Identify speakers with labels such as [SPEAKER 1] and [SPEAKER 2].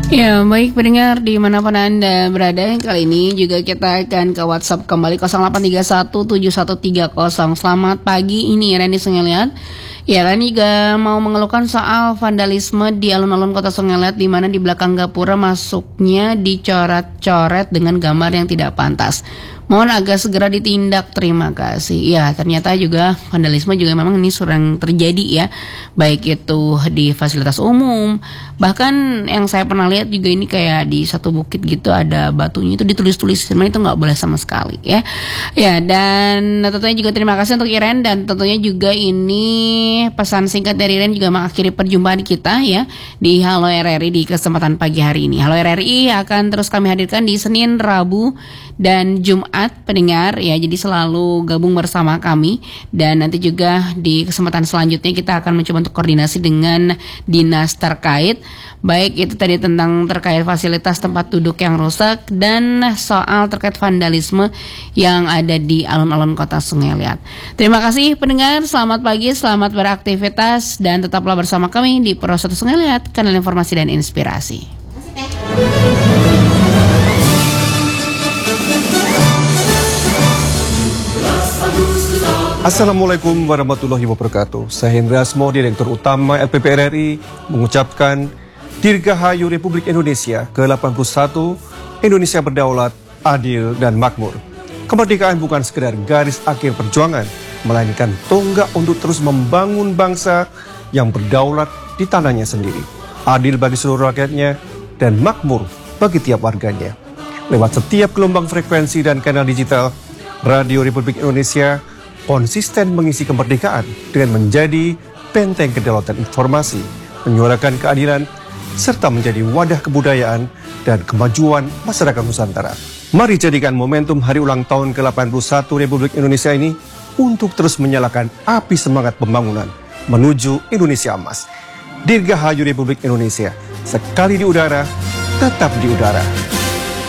[SPEAKER 1] Ya, baik pendengar dimanapun Anda berada, kali ini juga kita akan ke WhatsApp kembali 08317130. Selamat pagi, ini Rani Sengeliat. Ya, Rani juga mau mengeluhkan soal vandalisme di alun-alun Kota Sengeliat, di mana di belakang gapura masuknya dicoret-coret dengan gambar yang tidak pantas. Mohon agak segera ditindak, terima kasih. Ya, ternyata juga vandalisme juga memang ini sering terjadi ya, baik itu di fasilitas umum. Bahkan yang saya pernah lihat juga ini kayak di satu bukit gitu ada batunya itu ditulis-tulis, sebenarnya itu nggak boleh sama sekali ya. Ya, dan tentunya juga terima kasih untuk Iren, dan tentunya juga ini pesan singkat dari Iren juga mengakhiri perjumpaan kita ya di Halo RRI di kesempatan pagi hari ini. Halo RRI akan terus kami hadirkan di Senin, Rabu, dan Jumat pendengar ya, jadi selalu gabung bersama kami, dan nanti juga di kesempatan selanjutnya kita akan mencoba untuk koordinasi dengan dinas terkait, baik itu tadi tentang terkait fasilitas tempat duduk yang rusak dan soal terkait vandalisme yang ada di alun-alun Kota Sengeliat. Terima kasih pendengar, selamat pagi, selamat beraktivitas, dan tetaplah bersama kami di Pro 1 Sengeliat, kanal informasi dan inspirasi.
[SPEAKER 2] Assalamualaikum warahmatullahi wabarakatuh. Saya Hendra Asmo, Direktur Utama LPP RRI, mengucapkan Dirgahayu Republik Indonesia ke-81, Indonesia berdaulat, adil, dan makmur. Kemerdekaan bukan sekedar garis akhir perjuangan, melainkan tonggak untuk terus membangun bangsa yang berdaulat di tanahnya sendiri, adil bagi seluruh rakyatnya, dan makmur bagi tiap warganya. Lewat setiap gelombang frekuensi dan kanal digital, Radio Republik Indonesia konsisten mengisi kemerdekaan dengan menjadi benteng kedaulatan informasi, menyuarakan keadilan, serta menjadi wadah kebudayaan dan kemajuan masyarakat Nusantara. Mari jadikan momentum hari ulang tahun ke-81 Republik Indonesia ini untuk terus menyalakan api semangat pembangunan menuju Indonesia Emas. Dirgahayu Republik Indonesia, sekali di udara, tetap di udara.